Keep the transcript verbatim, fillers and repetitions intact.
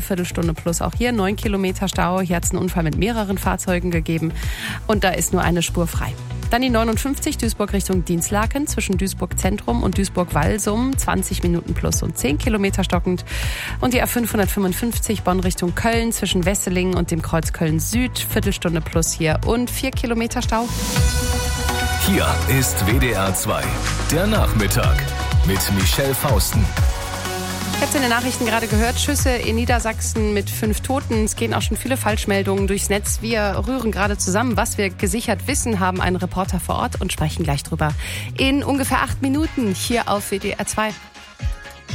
Viertelstunde plus auch hier, neun Kilometer Stau. Hier hat es einen Unfall mit mehreren Fahrzeugen gegeben und da ist nur eine Spur frei. Dann die neunundfünfzig Duisburg Richtung Dinslaken zwischen Duisburg Zentrum und Duisburg-Walsum, zwanzig Minuten plus und zehn Kilometer stockend. Und die A fünfhundertfünfundfünfzig Bonn Richtung Köln zwischen Wesseling und dem Kreuz Köln Süd, Viertelstunde plus hier und vier Kilometer Stau. Hier ist W D R zwei, der Nachmittag mit Michelle Fausten. Ich habe es in den Nachrichten gerade gehört, Schüsse in Niedersachsen mit fünf Toten. Es gehen auch schon viele Falschmeldungen durchs Netz. Wir rühren gerade zusammen, was wir gesichert wissen, haben einen Reporter vor Ort und sprechen gleich drüber in ungefähr acht Minuten hier auf W D R zwei.